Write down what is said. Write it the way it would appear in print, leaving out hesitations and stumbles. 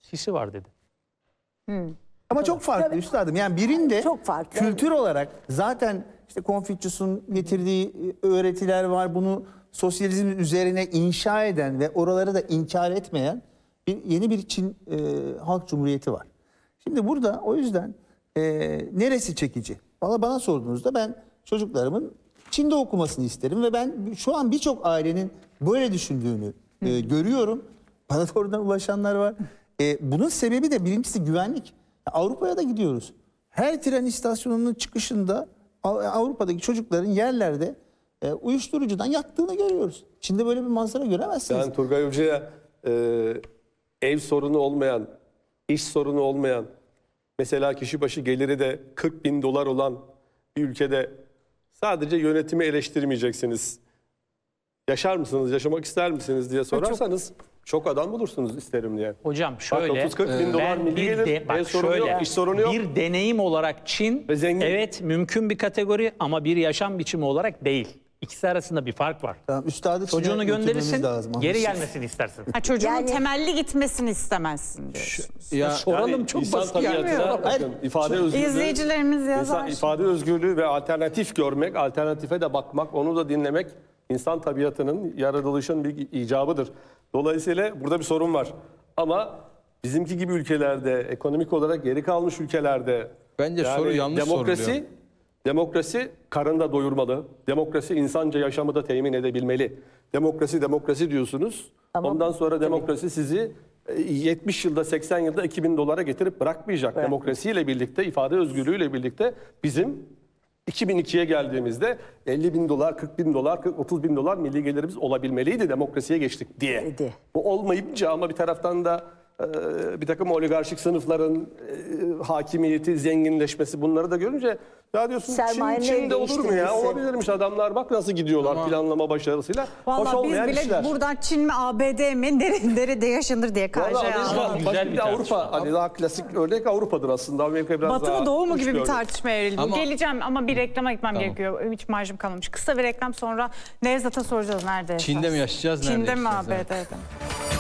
Sisi var dedi. Ama çok farklı üstadım. Yani birinde Çok farklı, kültür olarak zaten işte Konfüçyüs'ün getirdiği öğretiler var. Bunu sosyalizmin üzerine inşa eden ve oraları da inkar etmeyen yeni bir Çin Halk Cumhuriyeti var. Şimdi burada o yüzden neresi çekici? Bana sorduğunuzda ben çocuklarımın Çin'de okumasını isterim ve ben şu an birçok ailenin böyle düşündüğünü görüyorum. Bana da oradan ulaşanlar var. Bunun sebebi de birincisi güvenlik. Avrupa'ya da gidiyoruz. Her tren istasyonunun çıkışında Avrupa'daki çocukların yerlerde uyuşturucudan yattığını görüyoruz. Çin'de böyle bir manzara göremezsiniz. Ben Turgay Hoca'ya ev sorunu olmayan, iş sorunu olmayan, mesela kişi başı geliri de 40 bin dolar olan bir ülkede sadece yönetimi eleştirmeyeceksiniz. Yaşar mısınız, yaşamak ister misiniz diye sorarsanız çok adam bulursunuz isterim diye. Hocam şöyle, 30-40 bin dolar milli gelir, ev sorunu yok, iş sorunu yok. Bir deneyim olarak Çin, Ve zengin. evet mümkün bir kategori ama bir yaşam biçimi olarak değil. İkisi arasında bir fark var. Tamam, üstadı Çin'e Çocuğunu götürmemiz gönderirsin, lazım. geri gelmesini istersin. Ha, çocuğun Yani- temelli gitmesini istemezsin diyorsunuz. Ya, soralım Yani çok insan basit tabiatına yani. bakın, ifade özgürlüğü, İzleyicilerimiz yazar. insan ifade özgürlüğü ve alternatif görmek, alternatife de bakmak, onu da dinlemek insan tabiatının, yaratılışın bir icabıdır. Dolayısıyla burada bir sorun var. Ama bizimki gibi ülkelerde, ekonomik olarak geri kalmış ülkelerde Bence soru yanlış soruluyor. Demokrasi karında doyurmalı. Demokrasi insanca yaşamı da temin edebilmeli. Demokrasi diyorsunuz. Ama Ondan sonra demokrasi sizi 70 yılda 80 yılda 2000 dolara getirip bırakmayacak. Demokrasiyle birlikte, ifade özgürlüğüyle birlikte bizim 2002'ye geldiğimizde 50 bin dolar, 40 bin dolar, 30 bin dolar milli gelirimiz olabilmeliydi demokrasiye geçtik diye. Dedi. Bu olmayınca ama bir taraftan da bir takım oligarşik sınıfların hakimiyeti, zenginleşmesi bunları da görünce ya diyorsun Sermayenin Çin'de olur mu ya? değiştirilmesi. Olabilirmiş, adamlar bak nasıl gidiyorlar planlama başarısıyla. Hoş Vallahi biz olmayan bile işler. buradan Çin mi ABD mi nerede yaşanır diye Vallahi karşıya Amerika aldık. Güzel başka bir bir Avrupa, tartışma. hani daha klasik örnek Avrupa'dır aslında. Amerika biraz Batı daha mı doğu mu uç gibi bir örnek. tartışmaya evrildi. Ama- Geleceğim ama bir reklama gitmem gerekiyor. Hiç marjım kalmamış. Kısa bir reklam sonra Nevzat'a soracağız nerede Çin'de mi yaşayacağız, nerede Çin'de mi yaşayacağız? ABD'de mi?